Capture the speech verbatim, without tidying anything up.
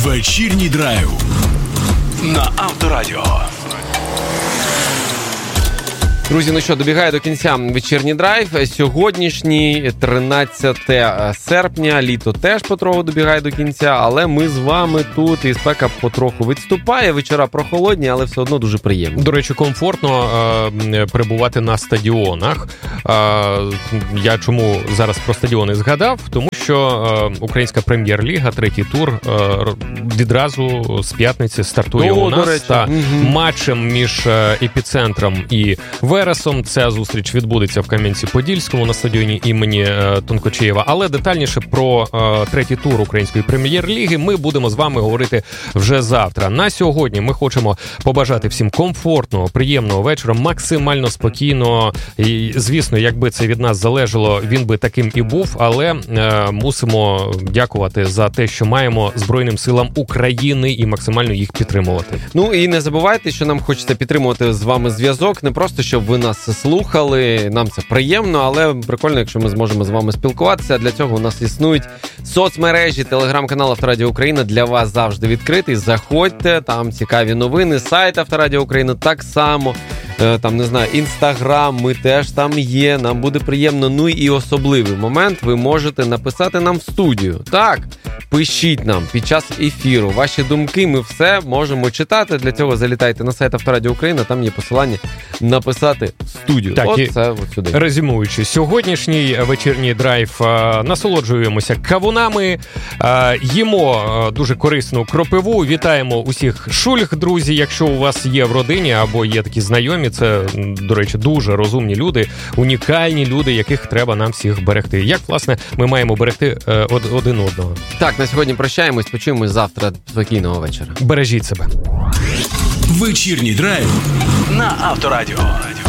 Вечірній драйв на Авторадіо. Друзі, ну що, добігає до кінця вечірній драйв. Сьогоднішній, тринадцяте серпня, літо теж потроху добігає до кінця, але ми з вами тут, і спека потроху відступає. Вечора прохолодні, але все одно дуже приємно. До речі, комфортно е, перебувати на стадіонах. Е, я чому зараз про стадіони згадав? Тому що е, українська прем'єр-ліга, третій тур, е, відразу з п'ятниці стартує О, у нас. до речі. Та угу. матчем між Епіцентром і Вересом. Ця зустріч відбудеться в Кам'янці-Подільському на стадіоні імені е, Тонкочеєва. Але детальніше про е, третій тур української прем'єр-ліги ми будемо з вами говорити вже завтра. На сьогодні ми хочемо побажати всім комфортного, приємного вечора, максимально спокійного. І, звісно, якби це від нас залежало, він би таким і був, але е, мусимо дякувати за те, що маємо Збройним силам України і максимально їх підтримувати. Ну і не забувайте, що нам хочеться підтримувати з вами зв'язок, не просто щоб ви нас слухали, нам це приємно, але прикольно, якщо ми зможемо з вами спілкуватися. Для цього у нас існують соцмережі, телеграм-канал Авторадіо Україна для вас завжди відкритий. Заходьте, там цікаві новини, сайт Авторадіо Україна так само. Там, не знаю, Інстаграм, ми теж там є, нам буде приємно. Ну і особливий момент, ви можете написати нам в студію. Так, пишіть нам під час ефіру ваші думки, ми все можемо читати. Для цього залітайте на сайт Авторадіо Україна, там є посилання написати в студію. Так, от це от сюди. Резюмуючи, сьогоднішній вечірній драйв, насолоджуємося кавунами, їмо дуже корисну кропиву, вітаємо усіх шульг, друзі, якщо у вас є в родині або є такі знайомі. Це, до речі, дуже розумні люди, унікальні люди, яких треба нам всіх берегти. Як, власне, ми маємо берегти е, один одного. Так, на сьогодні прощаємось, почуємось завтра. Спокійного вечора. Бережіть себе. Вечірній драйв на Авторадіо.